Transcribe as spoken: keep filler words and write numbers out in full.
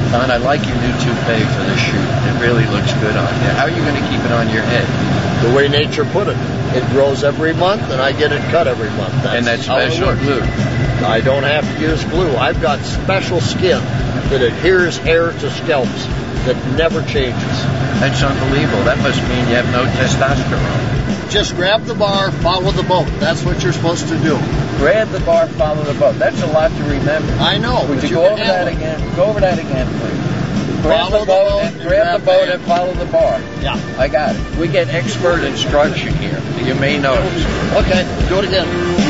Don, I like your new toupee for the shoot. It really looks good on you. How are you going to keep it on your head? The way nature put it. It grows every month, and I get it cut every month. That's and that's how it special works. glue. I don't have to use glue. I've got special skin that adheres hair to scalps that never changes. That's unbelievable. That must mean you have no testosterone. Just grab the bar, follow the boat. That's what you're supposed to do. Grab the bar, follow the boat. That's a lot to remember. I know. Would you, you go over that it. again? Go over that again, please. Grab Follow the boat, the boat and and grab grab the boat the and follow the bar. Yeah. I got it. We get expert instruction here. You may notice. Okay, do it again.